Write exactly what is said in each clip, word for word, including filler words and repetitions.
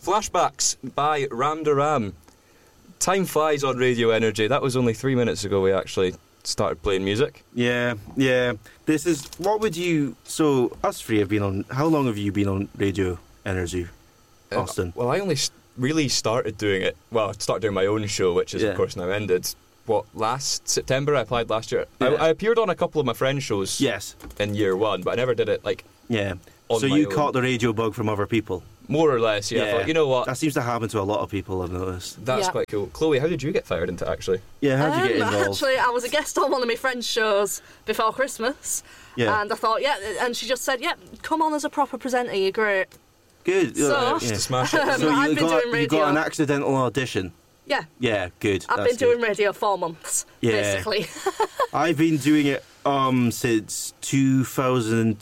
Flashbacks by Ram Ram. Time flies on Radio Energy. That was only three minutes ago we actually started playing music. Yeah, yeah. This is... What would you... So, us three have been on... How long have you been on Radio Energy, Austin? Uh, well, I only st- really started doing it... Well, I started doing my own show, which is, yeah. of course, now ended. What, last September? I applied last year. Yeah. I, I appeared on a couple of my friends' shows yes. in year one, but I never did it, like... Yeah. On so my you own. caught the radio bug from other people? More or less, yeah. yeah. I thought, you know what? That seems to happen to a lot of people, I've noticed. That's Yeah. quite cool. Chloe, how did you get fired into, actually? Yeah, how'd you get Um, involved? Actually, I was a guest on one of my friend's shows before Christmas. Yeah. And I thought, yeah, and she just said, yeah, come on as a proper presenter, you're great. Good. So- Uh, Just yeah. to smash it. Um, So I've you been got, doing you got radio. an accidental audition? Yeah, Yeah, good. I've That's been doing good. radio four months, Yeah. basically. I've been doing it um since two thousand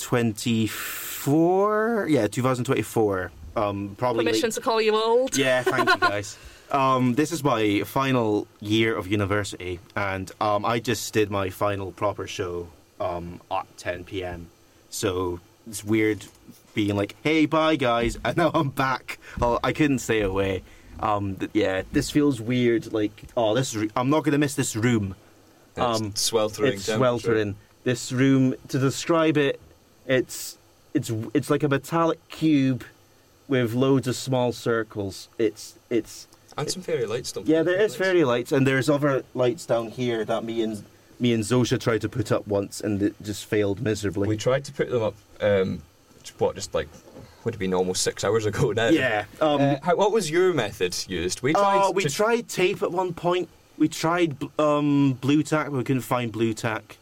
twenty-four. Yeah, two thousand twenty-four. Um, probably. Permission like- to call you old. Yeah, thank you guys. Um, this is my final year of university, and um, I just did my final proper show um, at ten p.m. So it's weird being like, "Hey, bye, guys," and now I'm back. Oh, I couldn't stay away. Um, th- yeah, this feels weird. Like, oh, this is re- I'm not gonna miss this room. It's Um, sweltering It's temperature. sweltering. This room, to describe it, it's it's it's like a metallic cube with loads of small circles. It's it's And some fairy lights, don't yeah, there is fairy lights, and there's other lights down here that me and me and Zosha tried to put up once, and it just failed miserably. We tried to put them up, um, what, just like, would have been almost six hours ago now. yeah. Um, Uh, how, what was your method used? We tried. uh, we to, tried tape at one point. We tried bl- um, blue tack, but we couldn't find blue tack.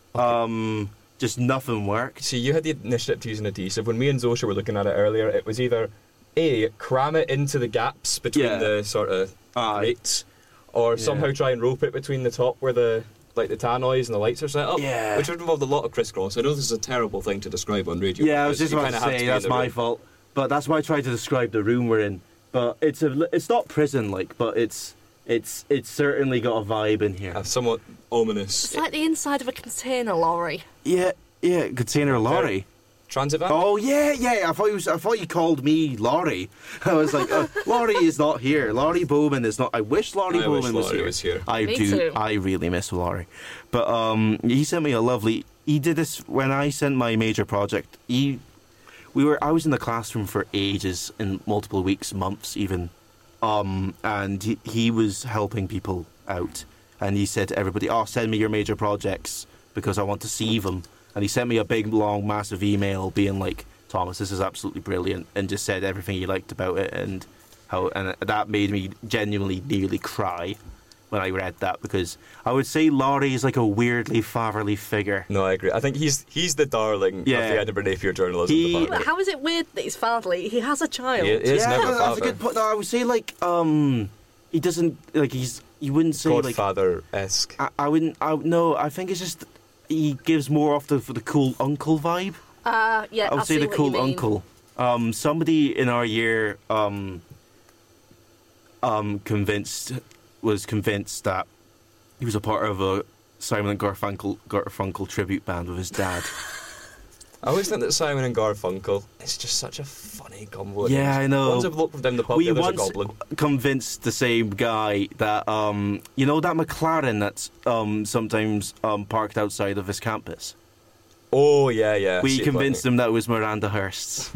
Um, just nothing worked. See, you had the initiative to use an adhesive. When me and Zosha were looking at it earlier, it was either A, cram it into the gaps between Yeah. the sort of Aye. grates, or Yeah. somehow try and rope it between the top where the like the tannoys and the lights are set up. Yeah. Which would involve a lot of crisscross. I know this is a terrible thing to describe on radio. Yeah, I was because just you about kinda to have say be in that's the my room. fault, but that's why I tried to describe the room we're in. But it's a, it's not prison like, but it's it's it's certainly got a vibe in here. Uh, somewhat ominous. It's like the inside of a container lorry. Yeah, yeah, container lorry. Transit van? Oh yeah, yeah. I thought you was, I thought you called me Laurie. I was like, uh, Laurie is not here. Laurie Bowman is not. I wish Laurie I Bowman wish was, Laurie here. was here. I Me do. too. I really miss Laurie. But um, he sent me a lovely. He did this when I sent my major project. He, we were. I was in the classroom for ages, in multiple weeks, months, even. Um, and he, he was helping people out, and he said to everybody, "Oh, send me your major projects because I want to see them." And he sent me a big, long, massive email being like, "Thomas, this is absolutely brilliant," and just said everything he liked about it, and how, and that made me genuinely nearly cry when I read that, because I would say Laurie is like a weirdly fatherly figure. No, I agree. I think he's he's the darling Yeah. of the Edinburgh Napier journalism He- department. How is it weird that he's fatherly? He has a child. He is yeah, never that's father. a good point. No, I would say like um, he doesn't like he's. You wouldn't say like Godfather-esque. I, I wouldn't. I no. I think it's just he gives more off the for the cool uncle vibe. Uh, yeah, I would I say see the what cool you mean. uncle. Um, somebody in our year um, um, convinced was convinced that he was a part of a Simon and Garfunkel Garfunkel tribute band with his dad. I always think that Simon and Garfunkel is just such a funny combo. of Yeah, names. I know. One's a bloke down the pub, we the other's a once goblin. convinced the same guy that um, you know that McLaren that's um, sometimes um, parked outside of his campus. Oh, yeah, yeah. we See it convinced plenty. him that it was Miranda Hurst's.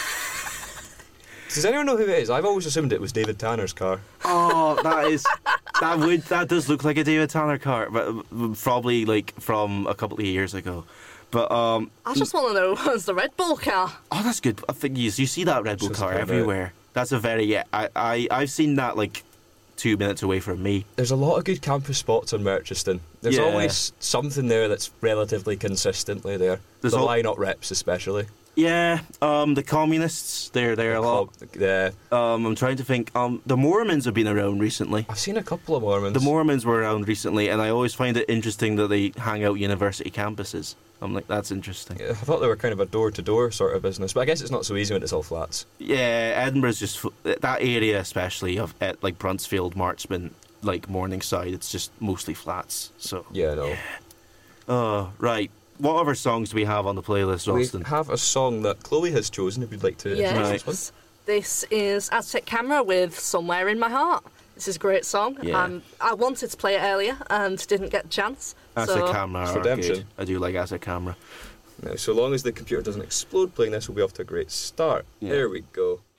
Does anyone know who it is? I've always assumed it was David Tanner's car. Oh, that is that would that does look like a David Tanner car, but uh, probably like from a couple of years ago. But um, I just want to know, what's the Red Bull car? oh, that's good. I think you you see that Red Bull Just car about it. everywhere. That's a very yeah. I I I've seen that like two minutes away from me. There's a lot of good campus spots on Merchiston. There's Yeah. always something there that's relatively consistently there. There's the al- line-up reps especially. Yeah, um, the communists, they're there a lot. Yeah. Um, I'm trying to think. Um, the Mormons have been around recently. I've seen a couple of Mormons. The Mormons were around recently, and I always find it interesting that they hang out university campuses. I'm like, that's interesting. Yeah, I thought they were kind of a door-to-door sort of business, but I guess it's not so easy when it's all flats. Yeah, Edinburgh's just fu- that area, especially of at like Bruntsfield, Marchman, like Morningside. It's just mostly flats. So, Yeah, no. uh, right. What other songs do we have on the playlist, We Austin? have a song that Chloe has chosen, if you'd like to introduce this one. Yes. This is Aztec Camera with Somewhere in My Heart. This is a great song. Yeah. Um, I wanted to play it earlier and didn't get the chance. As so a camera, It's are redemption. good. I do like as a camera. Now, so long as the computer doesn't explode playing this, we'll be off to a great start. Yeah. There we go.